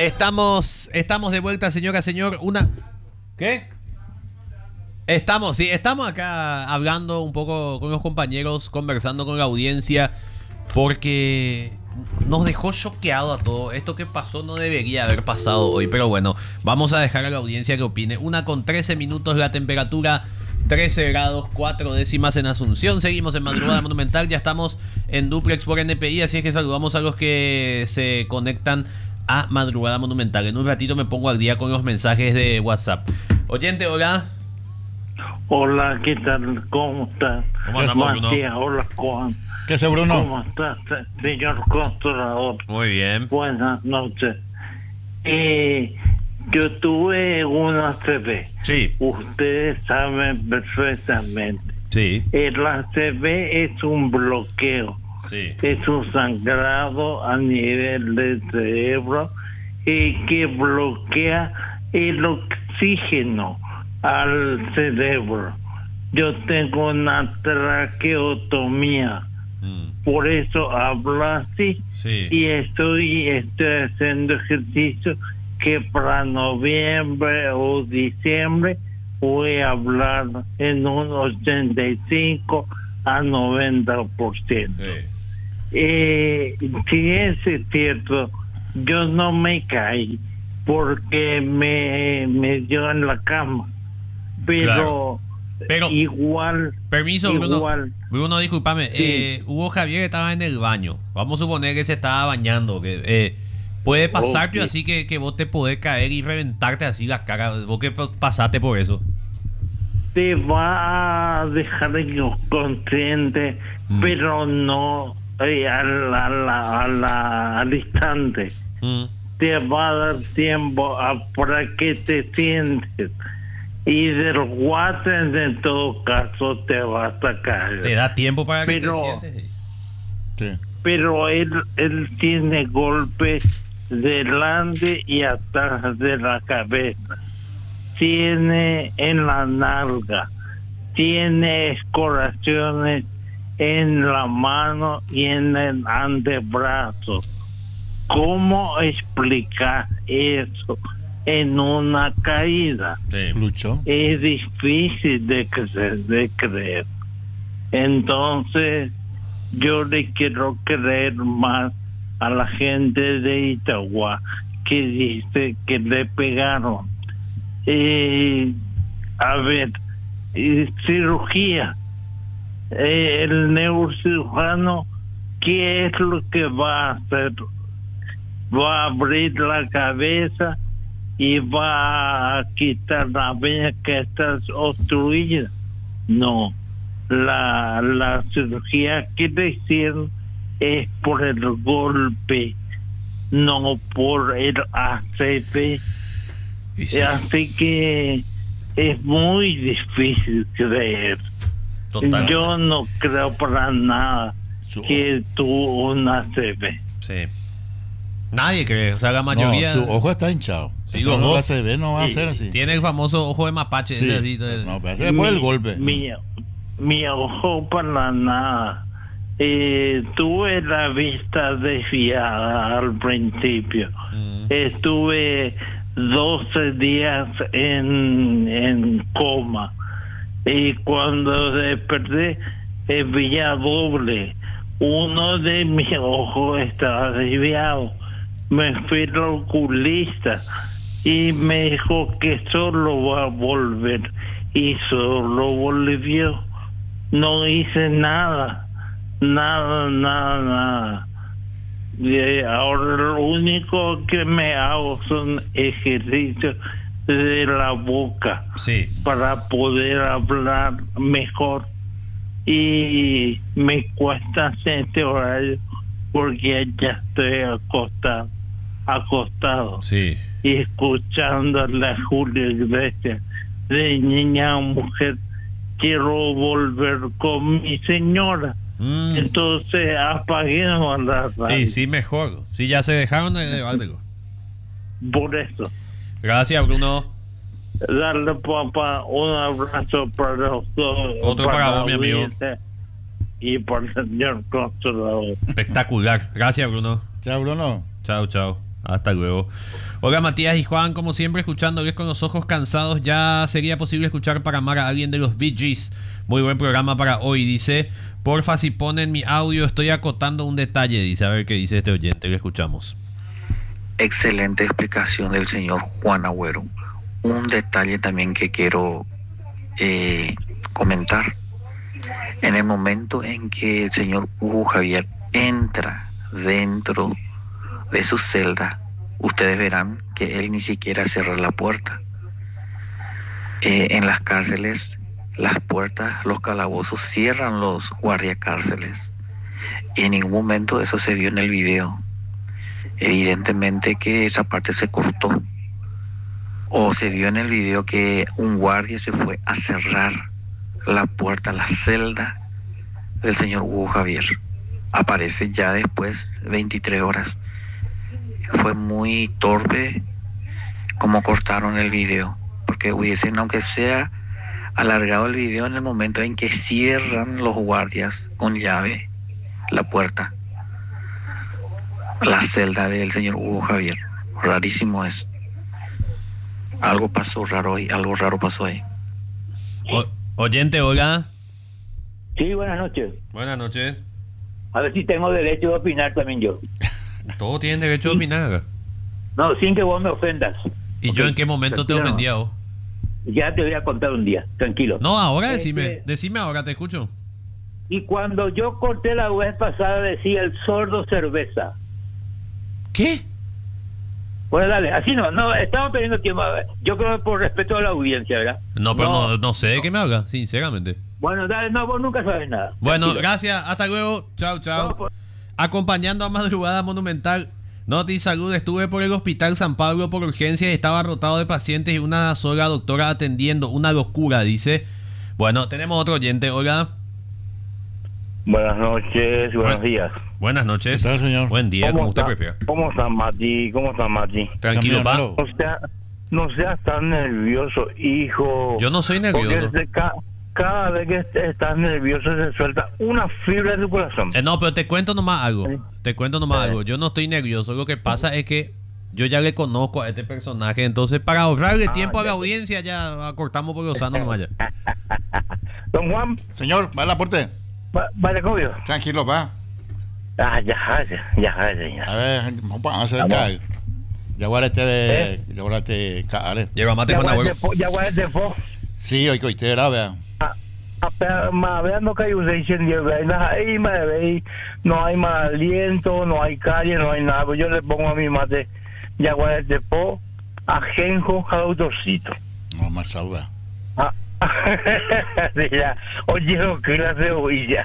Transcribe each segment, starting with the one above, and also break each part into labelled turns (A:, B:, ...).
A: Estamos de vuelta, señora, señor. ¿Qué? Estamos acá hablando un poco con los compañeros, conversando con la audiencia, porque nos dejó choqueado a todos. Esto que pasó no debería haber pasado hoy, pero bueno, vamos a dejar a la audiencia que opine. 1:13 la temperatura, 13 grados 4 décimas en Asunción. Seguimos en Madrugada Monumental, ya estamos en duplex por NPI, así es que saludamos a los que se conectan a Madrugada Monumental. En un ratito me pongo al día con los mensajes de WhatsApp. Oyente, hola.
B: Hola, ¿qué tal? ¿Cómo estás?
A: ¿Cómo andamos,
B: Matías, hola, Juan.
C: ¿Qué hace, Bruno?
B: ¿Cómo estás, señor controlador?
A: Muy bien.
B: Buenas noches. Yo tuve una ACV.
A: Sí.
B: Ustedes saben perfectamente.
A: Sí.
B: El ACV es un bloqueo.
A: Sí.
B: Es un sangrado a nivel del cerebro que bloquea el oxígeno al cerebro. Yo tengo una traqueotomía, por eso hablo así.
A: Sí.
B: Y estoy haciendo ejercicio que para noviembre o diciembre voy a hablar en un 85 a 90%.
A: Sí.
B: Si es cierto, yo no me caí porque me dio en la cama, pero igual.
A: Permiso, Bruno.
B: Igual.
A: Bruno, discúlpame.
B: Sí.
A: Hugo Javier estaba en el baño. Vamos a suponer que se estaba bañando. Que puede pasar, pero así que vos te podés caer y reventarte así la cara. Vos que pasaste por eso.
B: Te va a dejar inconsciente, pero no al instante. Te va a dar tiempo para que te sientes. Y del water, en todo caso, te va a sacar.
A: Te da tiempo para que te sientes.
C: Sí.
B: Pero él tiene golpes delante y atrás de la cabeza. Tiene en la nalga. Tiene escoraciones en la mano y en el antebrazo. ¿Cómo explicar eso en una caída?
A: Sí.
C: Lucho.
B: Es difícil de creer. Entonces, yo le quiero creer más a la gente de Itagua que dice que le pegaron. A ver, cirugía. El neurocirujano, ¿qué es lo que va a hacer? Va a abrir la cabeza y va a quitar la vena que está obstruida. No, la cirugía que le hicieron es por el golpe, no por el ACV.
A: Sí.
B: Así que es muy difícil creer.
A: Total.
B: Yo no creo para nada que tuvo un ACV.
A: Sí. Nadie cree, o sea, la mayoría.
C: No, su ojo está hinchado.
A: Sí,
C: Eso
A: los
C: no
A: dos.
C: se ve, no va a ser así.
A: Tiene el famoso ojo de mapache.
C: Sí.
A: Ese así,
C: No, pero ese es por el golpe.
B: Mi ojo para nada. Tuve la vista desviada al principio. Estuve 12 días en coma. Y cuando desperté, veía doble. Uno de mis ojos estaba desviado. Me fui al oculista y me dijo que solo va a volver. Y solo volvió. No hice nada. Nada. Y ahora lo único que me hago son ejercicios de la boca.
A: Sí.
B: Para poder hablar mejor. Y me cuesta este horario porque ya estoy acostado
A: Sí.
B: y escuchando a la Julio Iglesias de niña a mujer. Quiero volver con mi señora. Entonces apaguemos la radio.
A: Sí, mejor. Sí, ya se dejaron de algo.
B: Por eso.
A: Gracias, Bruno.
B: Darle, papá, un abrazo para los dos.
A: Otro para vos, mi amigo.
B: Y para el señor controlador.
A: Espectacular. Gracias, Bruno.
C: Chao, Bruno.
A: Chao, chao. Hasta luego. Oiga, Matías y Juan, como siempre, escuchándoles con los ojos cansados. Ya sería posible escuchar para amar a alguien de los Bee Gees. Muy buen programa para hoy, dice. Porfa, si ponen mi audio, estoy acotando un detalle, dice. A ver qué dice este oyente, le escuchamos.
D: Excelente explicación del señor Juan Agüero. Un detalle también que quiero comentar. En el momento en que el señor Hugo Javier entra dentro de su celda, ustedes verán que él ni siquiera cierra la puerta. En las cárceles, las puertas, los calabozos cierran los guardiacárceles. Y en ningún momento eso se vio en el video. Evidentemente que esa parte se cortó. O se vio en el video que un guardia se fue a cerrar la puerta, la celda del señor Hugo Javier. Aparece ya después, 23 horas. Fue muy torpe como cortaron el video, porque hubiesen, aunque sea, alargado el video en el momento en que cierran los guardias con llave la puerta, la celda del señor Hugo Javier. Rarísimo es. Algo pasó raro ahí, algo raro pasó ahí.
A: Oyente, Olga.
E: Sí, buenas noches.
A: Buenas noches.
E: A ver si tengo derecho de opinar también yo.
A: Todos tienen derecho a opinar acá.
E: No, sin que vos me ofendas.
A: ¿Y
E: okay.
A: Yo en qué momento te ofendí a vos?
E: Ya te voy a contar un día, tranquilo.
A: No, ahora decime ahora, te escucho.
E: Y cuando yo corté la vez pasada decía el sordo cerveza.
A: ¿Qué?
E: Bueno, dale, así no, estamos perdiendo tiempo. Yo creo que por respeto a la audiencia, ¿verdad?
A: No, pero no sé de qué me habla, sinceramente.
E: Bueno, dale, no, vos nunca sabes nada.
A: Bueno,
E: tranquilo.
A: gracias, hasta luego, chao.
E: No, por...
A: Acompañando a Madrugada Monumental, Noti Salud, estuve por el Hospital San Pablo por urgencia y estaba rotado de pacientes y una sola doctora atendiendo, una locura, dice. Bueno, tenemos otro oyente, Olga.
F: Buenas noches y buenos días.
A: Buenas noches.
C: ¿Qué tal, señor?
A: Buen día, como usted prefiera.
F: ¿Cómo está Mati?
A: Tranquilo, pa.
F: No seas tan nervioso, hijo.
A: Yo no soy nervioso.
F: Porque cada vez que estás nervioso se suelta una fibra de tu corazón.
A: No, pero te cuento nomás algo. Algo. Yo no estoy nervioso. Lo que pasa es que yo ya le conozco a este personaje. Entonces, para ahorrarle tiempo a la audiencia, ya cortamos por los sanos nomás ya.
F: Don Juan.
C: Señor, va a la puerta.
F: Vale, obvio.
C: Tranquilo, va.
F: Ya.
C: A ver, vamos a hacer caer. Ya guardaste caer.
A: Lleva mate con agua.
F: Ya guardaste fo.
C: Sí, hoy te era, vea.
F: No que no hay más aliento, no hay calle, no hay nada. Pues yo le pongo a mi mate yaguares de po, ajenjo, autorcito.
C: No, más salva.
F: Oye, lo que la cebolla.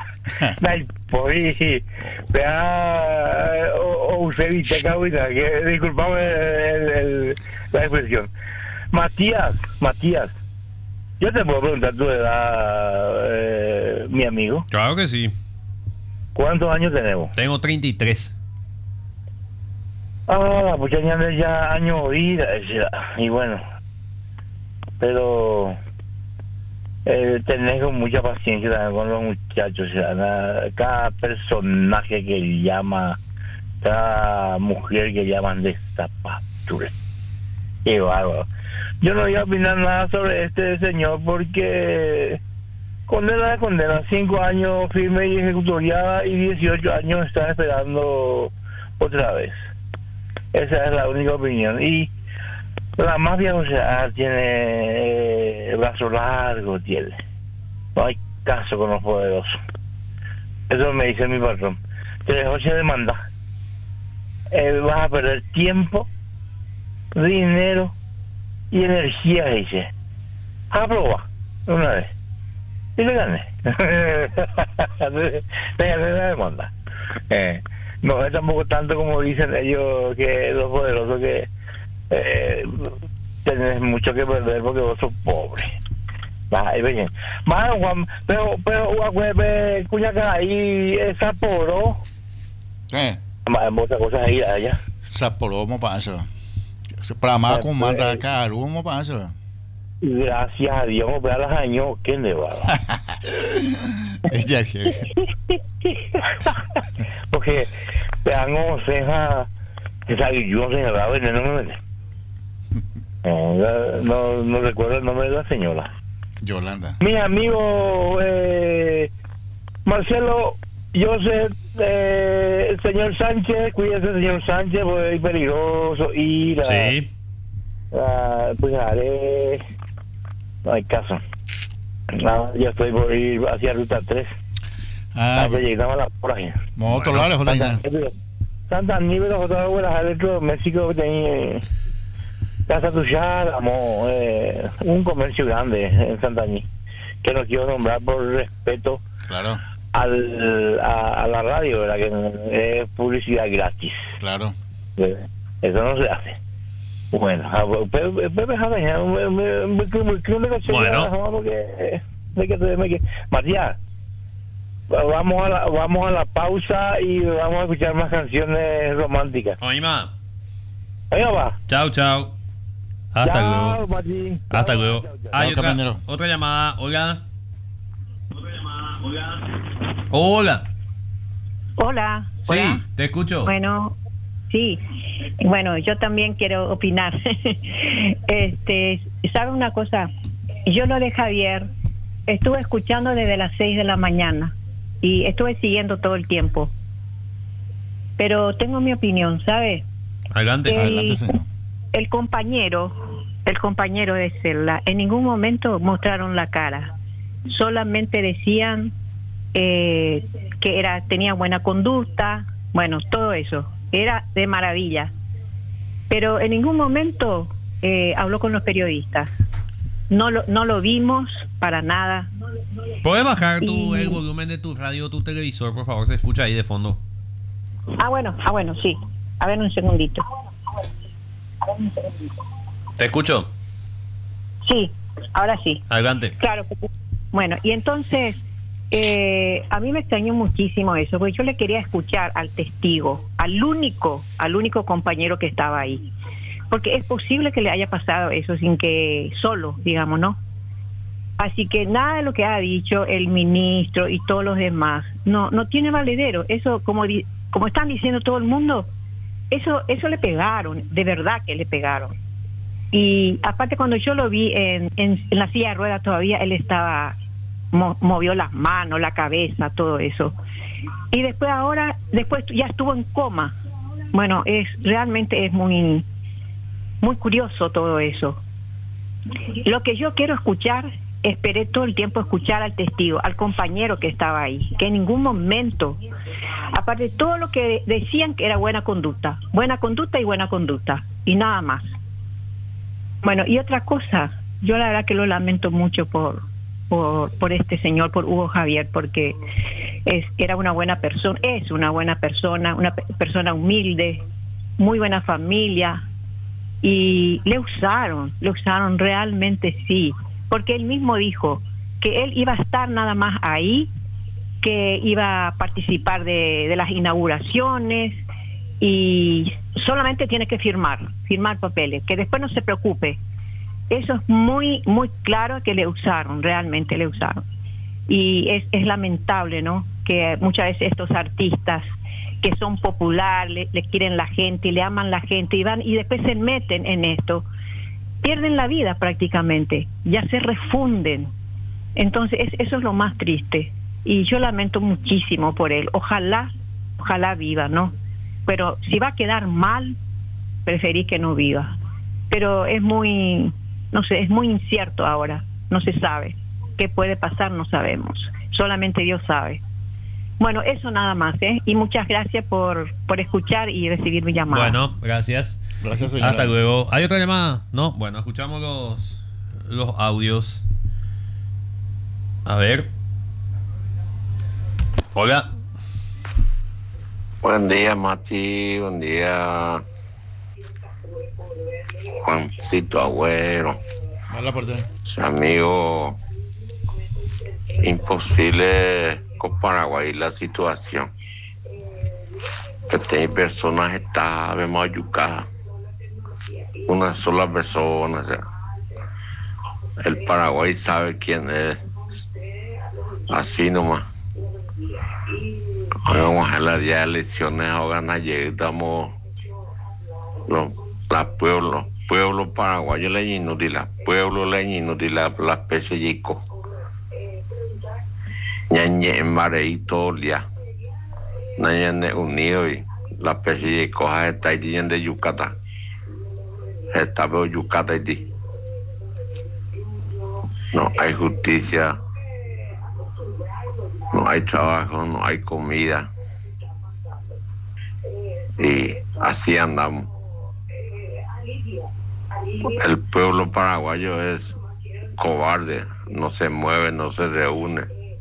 F: Vea, usted dice que disculpame la expresión. Matías. Yo te puedo preguntar tu edad, mi amigo.
A: Claro que sí.
F: ¿Cuántos años tenemos?
A: Tengo 33.
F: Pues ya años oída. Y bueno, pero tenés con mucha paciencia también con los muchachos. Cada personaje que llama, cada mujer que llaman de zapatura. Qué bárbaro. Yo no voy a opinar nada sobre este señor porque condena, 5 años firme y ejecutoriada y 18 años está esperando otra vez. Esa es la única opinión. Y la mafia, o sea, tiene el brazo largo, tiene. No hay caso con los poderosos. Eso me dice mi patrón. Te dejo se demanda. Vas a perder tiempo, dinero y energía, dice. Aproba una vez y le gané. Le gané la demanda. No es tampoco tanto como dicen ellos, que los poderosos, que tenés mucho que perder porque vos sos pobre. Bien. Juan, pero cuñaca ahí Sapporo. Muchas cosas ahí allá.
C: Sapporo, ¿cómo pasa? Para más con manda caro, ¿cómo pasa?
F: Gracias a Dios, me a los años, ¿qué le va? Porque vean ceja Yo no señalaba veneno, no me mete. No recuerdo el nombre de la señora.
C: Yolanda.
F: Mi amigo Marcelo, Joseph, el señor Sánchez, cuídese, señor Sánchez, porque es peligroso ir a...
A: Sí.
F: Pues haré... No hay caso. Ya estoy por ir hacia Ruta 3. Hasta llegamos a la porra.
C: Moto, lo haré, Jota.
F: Santa Aníbal, Jota, buenas Electrodomésticos, tenía... Casa Tuya, un comercio grande en Santaní, que no quiero nombrar por respeto
C: Claro,
F: a la radio, ¿verdad? Que es publicidad gratis.
C: claro.
F: Eso no se hace. Bueno, Matías, vamos a la pausa y vamos a escuchar más canciones románticas.
A: Oye, ma.
F: Ahí va.
A: Chao, chao. Hasta luego.
F: Martín.
A: Hasta luego. Hay
C: Chao, camionero.
A: otra llamada. Hola. Hola.
G: Hola.
A: Sí,
G: Hola.
A: te escucho.
G: Bueno, sí. Bueno, yo también quiero opinar. ¿Sabe una cosa? Yo lo de Javier estuve escuchando desde las 6 de la mañana y estuve siguiendo todo el tiempo. Pero tengo mi opinión, ¿sabe?
A: Adelante.
C: Adelante, señor.
G: El compañero de celda, en ningún momento mostraron la cara. Solamente decían que tenía buena conducta, bueno, todo eso. Era de maravilla. Pero en ningún momento habló con los periodistas. No lo vimos para nada.
A: ¿Puedes bajar el volumen de tu radio o tu televisor, por favor? Se escucha ahí de fondo.
G: Ah, bueno, sí. A ver un segundito.
A: ¿Te escucho?
G: Sí, ahora sí.
A: Adelante.
G: Claro. Bueno, y entonces a mí me extrañó muchísimo eso, porque yo le quería escuchar al testigo, al único compañero que estaba ahí, porque es posible que le haya pasado eso sin que solo, digamos, ¿no? Así que nada de lo que ha dicho el ministro y todos los demás no tiene valedero. Eso, como están diciendo todo el mundo, eso le pegaron, de verdad que le pegaron. Y aparte, cuando yo lo vi en la silla de ruedas todavía, él estaba movió las manos, la cabeza, todo eso. Y después ya estuvo en coma. Bueno, realmente es muy muy curioso todo eso. Lo que yo quiero escuchar, esperé todo el tiempo escuchar al testigo, al compañero que estaba ahí, que en ningún momento, aparte de todo lo que decían que era buena conducta y nada más. Bueno, y otra cosa, yo la verdad que lo lamento mucho por este señor, por Hugo Javier, porque era una buena persona, es una buena persona, una persona humilde, muy buena familia, y le usaron realmente, sí, porque él mismo dijo que él iba a estar nada más ahí, que iba a participar de las inauguraciones y solamente tiene que firmar papeles, que después no se preocupe. Eso es muy muy claro, que realmente le usaron. Y es lamentable, ¿no?, que muchas veces estos artistas que son populares, le quieren la gente y le aman la gente y van y después se meten en esto, pierden la vida prácticamente, ya se refunden. Entonces eso es lo más triste y yo lamento muchísimo por él. Ojalá viva, ¿no? Pero si va a quedar mal, preferí que no viva. Pero es muy, no sé, es muy incierto ahora, no se sabe qué puede pasar, no sabemos, solamente Dios sabe. Bueno, eso nada más, ¿eh? Y muchas gracias por escuchar y recibir mi llamada.
A: Bueno, gracias.
C: Gracias, señora.
A: Hasta luego. ¿Hay otra llamada? No, bueno, escuchamos los audios. A ver. Hola.
H: Buen día, Mati. Buen día, Juancito Agüero.
C: Hola, por ti.
H: Su amigo, imposible con Paraguay la situación. Que hay personas que están mayucadas. Una sola persona. O sea, el Paraguay sabe quién es. Así nomás. Vamos a la día de elecciones, ahora ayer estamos pueblo paraguayo le inútil, pueblo le inútil la especie yico. Ñañe mareito ya. Ñañe unido y la especie yico está ahí de Yucatán. Está veo Yucatán ahí. No hay justicia, no hay trabajo, no hay comida. Y así andamos. El pueblo paraguayo es cobarde, no se mueve, no se reúne.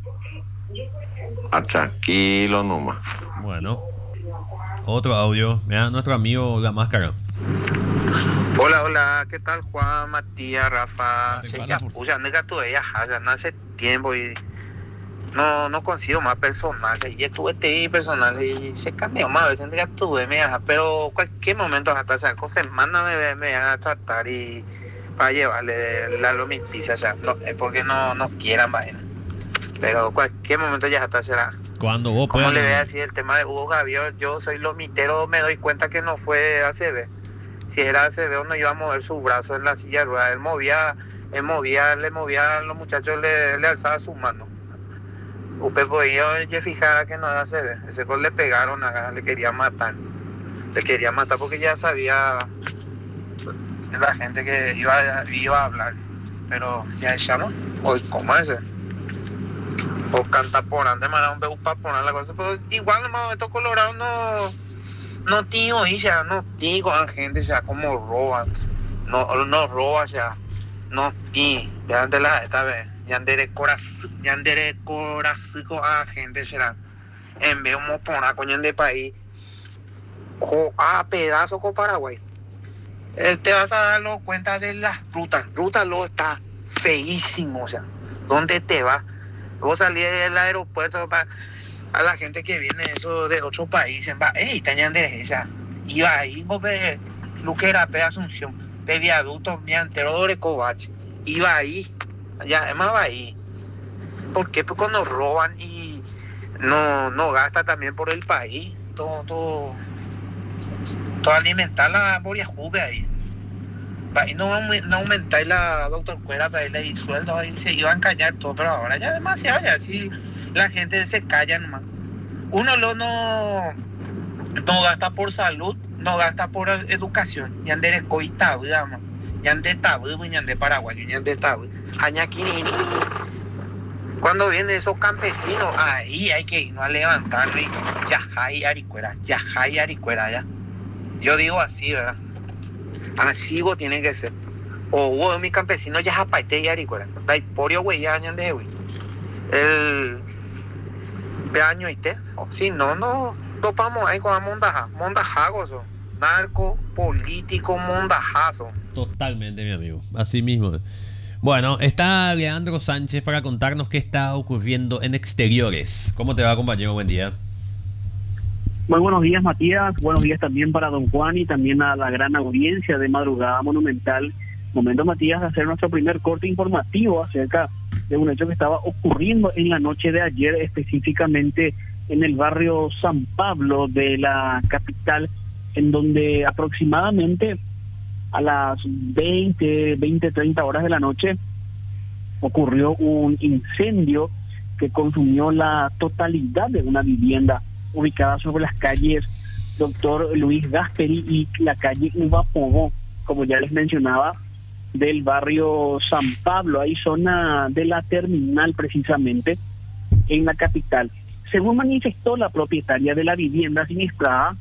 H: Tranquilo nomás.
A: Bueno, otro audio. Mira, nuestro amigo La Máscara.
I: Hola, ¿qué tal Juan, Matías, Rafa? Ya no hace tiempo y no consigo más personajes. Y estuve personajes y se cambió más veces que tuve, pero cualquier momento hasta con semana me van a tratar y para llevarle la pizza, o sea, no, es porque no quieran vaina. Pero cualquier momento ya hasta será.
A: Cuando vos
I: puedas. Como le ve así el tema de Hugo Gavior, yo soy lomitero, me doy cuenta que no fue ACB. Si era ACB no iba a mover su brazo en la silla de ruedas, le movía a los muchachos, le alzaba sus manos. Usted podía fijar que no era ACB, ese gol le pegaron, le quería matar porque ya sabía la gente que iba a hablar, pero ya echamos, hoy como ese, o canta por ande, un beu para poner la cosa, pero igual en el momento Colorado no tío, ya no digo a gente ya como roban, no roba ya, no tío, ya ante la esta vez, ya andere corazón a gente será, en vez de poner coño de país, o a pedazo con Paraguay, te vas a dar cuenta de las rutas lo está feísimo, o sea, ¿dónde te vas? Vos salís del aeropuerto a la gente que viene eso de otros países, va, tañan de esa, iba ahí, vos ves, Luquera, pe Asunción, pe Viaducto, Miantero de Covache, iba ahí, ya, además va ahí. ¿Por qué? Porque cuando roban y no gasta también por el país, todo alimentar la boria juve ahí. Y no aumentáis la doctor Cuera para irle el sueldo, ahí se iba a encañar todo, pero ahora ya demasiado, ya así la gente se calla nomás. Uno no gasta por salud, no gasta por educación, ya ande coita, digamos, ya ande tabú, ya ande paraguayo, ya ande tabú. Cuando vienen esos campesinos, ahí hay que irnos a levantarlo y yajay aricuera, ya. Yo digo así, ¿verdad? Así tiene que ser. O mi campesino ya japaite y aricuera. Da porio güey ya añande güey. El año y te. Si no topamos ahí con la mondajagoso. Narco político mondajazo.
A: Totalmente, mi amigo. Así mismo. Bueno, está Leandro Sánchez para contarnos qué está ocurriendo en exteriores. ¿Cómo te va, compañero? Buen día.
J: Muy buenos días, Matías. Buenos días también para don Juan y también a la gran audiencia de Madrugada Monumental. Momento, Matías, de hacer nuestro primer corte informativo acerca de un hecho que estaba ocurriendo en la noche de ayer, específicamente en el barrio San Pablo de la capital, en donde aproximadamente a las 30 horas de la noche ocurrió un incendio que consumió la totalidad de una vivienda ubicada sobre las calles Doctor Luis Gasperi y la calle Uva Pogo, como ya les mencionaba, del barrio San Pablo, ahí zona de la terminal precisamente en la capital. Según manifestó la propietaria de la vivienda siniestrada,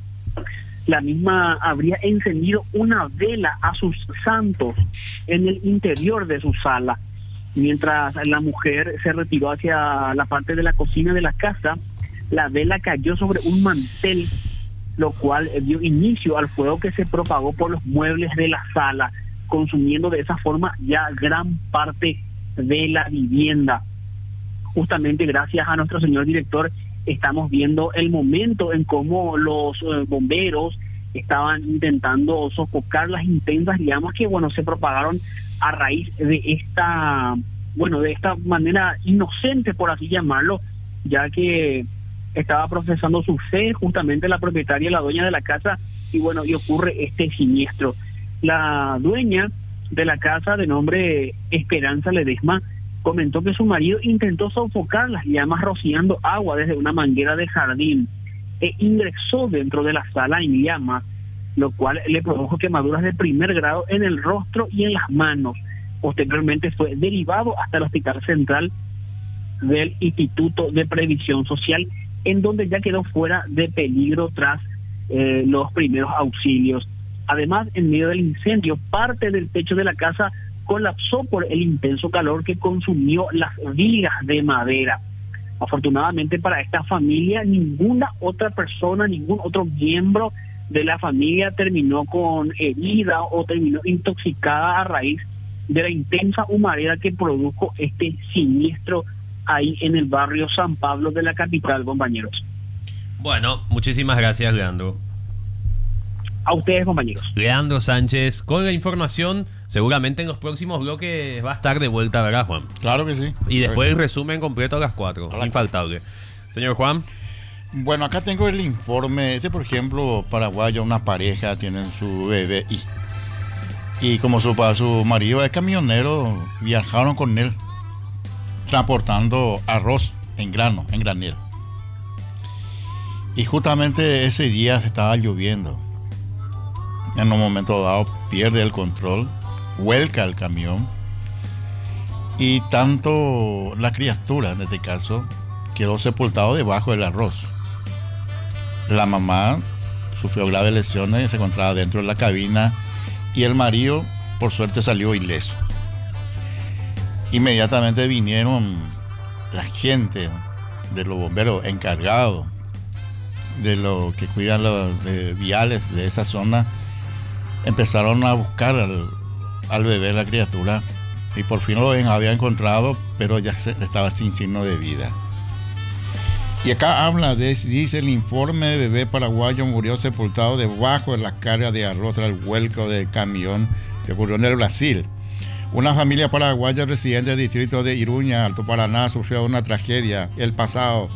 J: la misma habría encendido una vela a sus santos en el interior de su sala. Mientras la mujer se retiró hacia la parte de la cocina de la casa, la vela cayó sobre un mantel, lo cual dio inicio al fuego que se propagó por los muebles de la sala, consumiendo de esa forma ya gran parte de la vivienda. Justamente gracias a nuestro señor director estamos viendo el momento en cómo los bomberos estaban intentando sofocar las intensas llamas que se propagaron a raíz de esta manera inocente, por así llamarlo, ya que estaba profesando su fe justamente la propietaria, la dueña de la casa, y bueno, y ocurre este siniestro. La dueña de la casa, de nombre Esperanza Ledesma, comentó que su marido intentó sofocar las llamas rociando agua desde una manguera de jardín e ingresó dentro de la sala en llamas, lo cual le produjo quemaduras de primer grado en el rostro y en las manos. Posteriormente fue derivado hasta el Hospital Central del Instituto de Previsión Social, en donde ya quedó fuera de peligro tras los primeros auxilios. Además, en medio del incendio, parte del techo de la casa colapsó por el intenso calor que consumió las vigas de madera. Afortunadamente para esta familia, ninguna otra persona, ningún otro miembro de la familia terminó con herida o terminó intoxicada a raíz de la intensa humareda que produjo este siniestro ahí en el barrio San Pablo de la capital, compañeros.
A: Bueno, muchísimas gracias, Leandro.
J: A ustedes, compañeros.
A: Leandro Sánchez, con la información, seguramente en los próximos bloques va a estar de vuelta, ¿verdad, Juan?
C: Claro que sí.
A: Y después el resumen completo a las 4, infaltable. Señor Juan.
C: Bueno, acá tengo el informe. Por ejemplo, paraguayo, una pareja, tienen su bebé y como su marido es camionero, viajaron con él transportando arroz en grano, en granel. Y justamente ese día estaba lloviendo. En un momento dado pierde el control, vuelca el camión y tanto la criatura, en este caso, quedó sepultado debajo del arroz. La mamá sufrió graves lesiones y se encontraba dentro de la cabina y el marido, por suerte, salió ileso. Inmediatamente vinieron la gente de los bomberos encargados de lo que cuidan los viales de esa zona. Empezaron a buscar al bebé, la criatura, y por fin lo había encontrado, pero ya estaba sin signo de vida. Y acá dice el informe: bebé paraguayo murió sepultado debajo de la carga de arroz tras el vuelco del camión que ocurrió en el Brasil. Una familia paraguaya residente del distrito de Iruña, Alto Paraná, sufrió una tragedia el pasado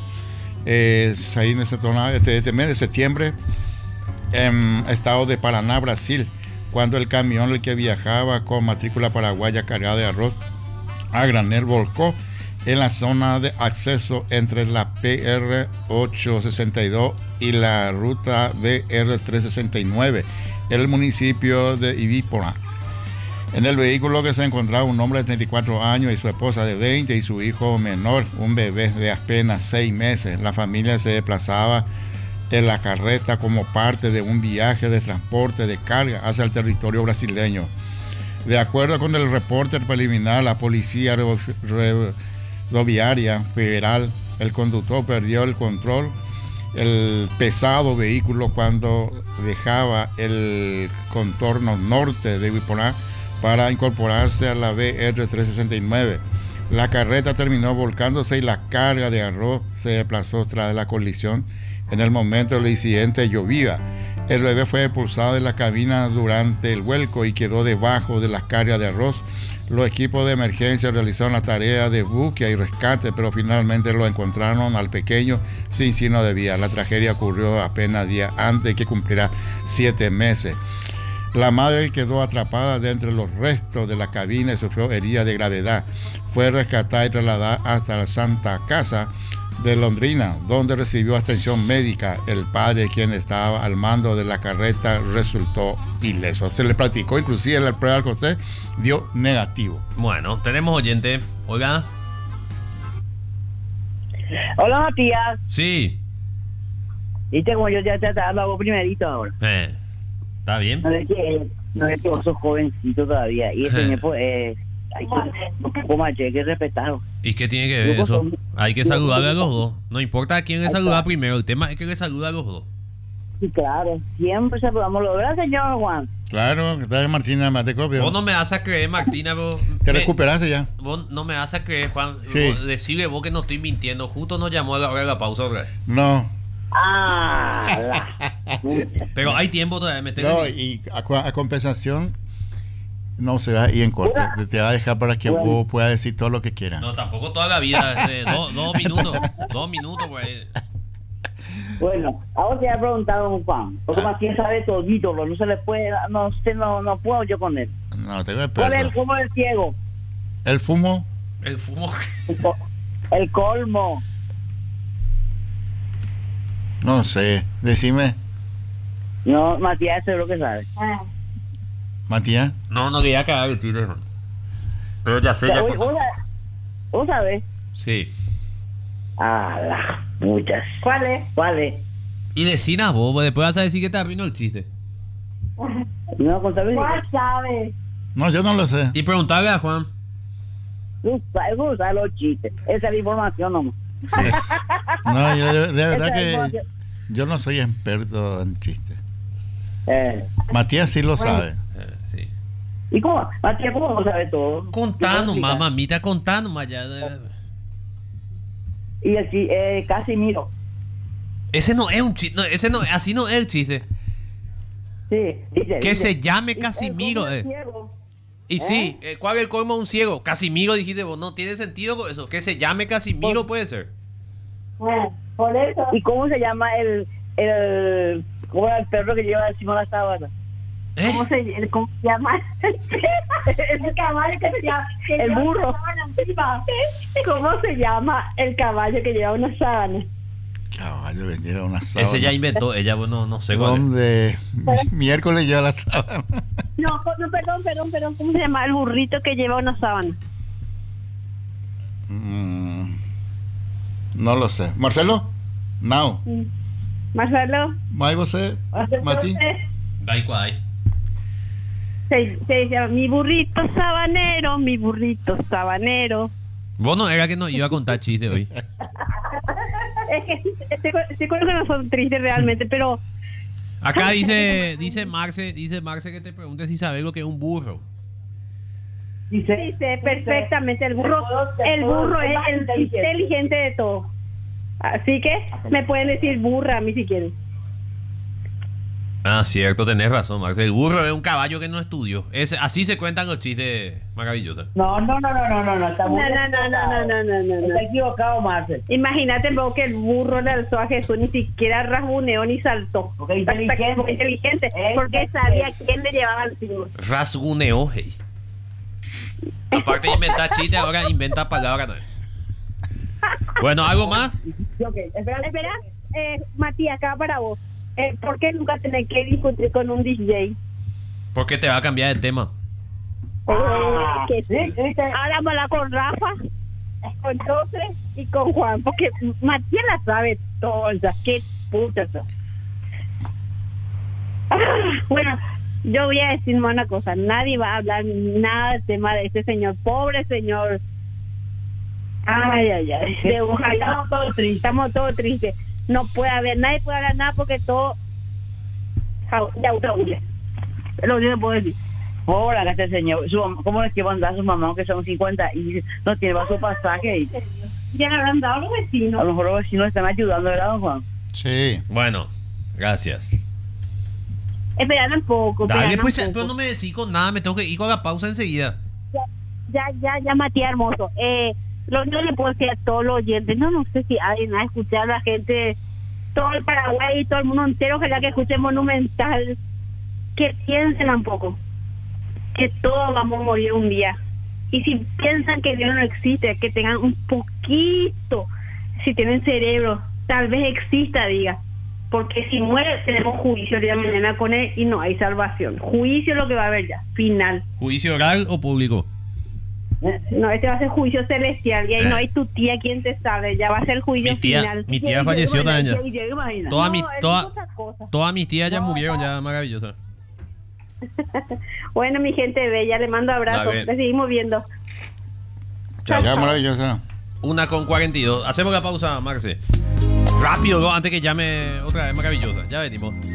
C: este mes de septiembre en estado de Paraná, Brasil, cuando el camión el que viajaba con matrícula paraguaya cargado de arroz a granel volcó en la zona de acceso entre la PR 862 y la ruta BR 369 en el municipio de Ibípora. En el vehículo que se encontraba un hombre de 34 años y su esposa de 20 y su hijo menor, un bebé de apenas 6 meses. La familia se desplazaba en la carreta como parte de un viaje de transporte de carga hacia el territorio brasileño. De acuerdo con el reporte preliminar, la Policía Rodoviaria Federal, el conductor perdió el control el pesado vehículo cuando dejaba el contorno norte de Ibípora para incorporarse a la BR 369. La carreta terminó volcándose y la carga de arroz se desplazó tras la colisión. En el momento del incidente llovía. El bebé fue expulsado de la cabina durante el vuelco y quedó debajo de las cargas de arroz. Los equipos de emergencia realizaron la tarea de búsqueda y rescate, pero finalmente lo encontraron al pequeño sin signo de vida. La tragedia ocurrió apenas días antes de que cumpliera 7 meses. La madre quedó atrapada dentro de los restos de la cabina y sufrió heridas de gravedad. Fue rescatada y trasladada hasta la Santa Casa de Londrina, donde recibió atención médica. El padre, quien estaba al mando de la carreta, resultó ileso. Se le practicó inclusive la prueba del José, dio negativo.
A: Bueno, tenemos oyente. Oiga.
K: Hola, Matías.
A: Sí.
K: Viste como yo ya te estaba dando a vos primerito ahora.
A: ¿Está bien?
K: No es que vos sos jovencito todavía. Y ese tiempo hay que respetarlo.
A: ¿Y qué tiene que ver eso? Hay que saludar a los dos. No importa a quién le saluda primero, el tema es que le saluda a los dos.
K: Sí, claro, siempre saludamos los dos, ¿verdad, señor Juan?
C: Claro, que está Martina Matecopio.
A: Vos no me vas a creer, Martina.
C: Te recuperaste ya.
A: Vos no me vas a creer, Juan.
C: Sí.
A: Decirle vos que no estoy mintiendo. Justo nos llamó a la hora de la pausa otra vez.
C: No.
A: Pero hay tiempo todavía de meter.
C: No, y a compensación no se va a ir en corte. Te va a dejar para que vos puedas decir todo lo que quieras.
A: No, tampoco toda la vida. 2 minutos. 2 minutos, pues.
K: Bueno, ahora te voy a preguntar a don Juan, porque Matías sabe todito, no se le puede, no puedo yo con él.
C: No, te voy a
K: ¿Cuál es
C: perder.
K: el colmo del ciego?
C: ¿El fumo?
A: El fumo.
K: El colmo.
C: No sé. Decime,
K: No, Matías seguro que sabe.
C: Matías.
A: No quería cagar el chiste, hermano. Pero ya sé, ya conté.
K: ¿Vos sabés?
A: Sí.
K: Muchas.
G: ¿Cuál es?
K: ¿Cuál es?
A: Y decina vos, después vas a decir que te arruinó el chiste.
K: No, contame.
G: ¿Cuál sabe?
C: No, yo no lo sé.
A: Y preguntarle a Juan.
K: Tú sabes los chistes. Esa es la información nomás.
C: Sí, no, yo de verdad
K: Esa es la
C: que
K: información.
C: yo no soy experto en chistes.
K: Eh,
C: Matías sí lo sabe.
A: Sí.
K: ¿Y cómo? Matías, ¿cómo no sabe todo?
A: Contando,
K: ¿Qué puedo
A: mamita, contando más allá.
K: Y el Casimiro.
A: Ese no es un chiste. No, ese no, así no es el chiste.
K: Sí, dice.
A: Que
K: dice,
A: se llame
K: "Y el
A: Casimiro.
K: colmo del ciego".
A: Y sí, ¿cuál es el colmo de un ciego? Casimiro, dijiste vos. No tiene sentido con eso. Que se llame Casimiro puede ser.
G: Por eso.
K: ¿Y cómo se llama cómo era el perro que lleva encima de la sábana?
G: ¿Cómo se llama? El caballo que se llama.
K: El burro.
G: ¿Cómo se llama el caballo que lleva una sábana?
C: Caballo que lleva una sábana.
A: Ese ya inventó. Ella, bueno, no sé cuál es.
C: ¿Dónde? Miércoles lleva la sábana.
G: No, perdón. ¿Cómo se llama el burrito que lleva una sábana?
C: No lo sé. ¿Marcelo? No.
G: Marcelo.
C: ¿Mai você? Mati?
A: Dai cual.
G: Se llama mi burrito sabanero, mi burrito sabanero.
A: Vos no era que nos iba a contar chistes hoy.
G: Es que sí creo que no son tristes realmente, pero
A: Acá dice Marce que te pregunte si sabes lo que es un burro.
G: dice perfectamente el burro es el inteligente de todo. Así que me pueden decir burra a mí si quieren.
A: Ah, cierto, tenés razón, Marce. El burro es un caballo que no estudió. Así se cuentan los chistes maravillosos.
K: No. Está muy
G: No.
K: Está equivocado, Marcel.
G: Imagínate vos que el burro le alzó a Jesús, ni siquiera rasguneó ni saltó.
K: Porque inteligente.
G: Porque sabía quién le llevaba encima.
A: Rasguneó, hey. Aparte de inventar chistes, ahora inventa palabras. ¿No? Bueno, ¿algo más?
G: Espera, Matías, acá para vos. ¿Por qué nunca tenés que discutir con un DJ?
A: Porque te va a cambiar de tema.
G: Ahora me la con Rafa, con José y con Juan, porque Matías la sabe todas. Qué puta. Bueno, yo voy a decirme una cosa. Nadie va a hablar nada del tema de este señor. Pobre señor. Ay. Estamos todos tristes. No puede haber, nadie puede hablar nada porque todo ya huye. Es lo único que puedo decir.
K: Ahora, este señor, ¿cómo es que van a dar a su mamá que son 50 y no tiene su pasaje? Y
G: ya le habrán dado los vecinos.
K: A lo mejor los vecinos están ayudando, ¿verdad, don Juan?
C: Sí.
A: Bueno, gracias.
G: Esperan un poco.
A: Dale, pues, pero no me decís con nada, me tengo que ir con la pausa enseguida.
G: Ya, Matías hermoso. Lo que le puedo decir a todos los oyentes, no sé si alguien va a escuchar a la gente, todo el Paraguay y todo el mundo entero, ojalá que escuche Monumental, que piensen un poco, que todos vamos a morir un día. Y si piensan que Dios no existe, que tengan un poquito, si tienen cerebro, tal vez exista, diga. Porque si muere, tenemos juicio el día de mañana con él y no hay salvación. Juicio es lo que va a haber ya, final.
A: ¿Juicio oral o público?
G: No, este va a ser juicio celestial y ahí no hay tu tía quien te sabe, ya va a ser juicio final.
A: Mi tía falleció también ya. Todas mis tías ya murieron, ya maravillosa.
G: Bueno, mi gente bella, le mando abrazos, le seguimos viendo.
A: Chao.
C: Ya, maravillosa.
A: 1:42. Hacemos la pausa, Marce. Rápido, antes que llame otra vez maravillosa. Ya venimos.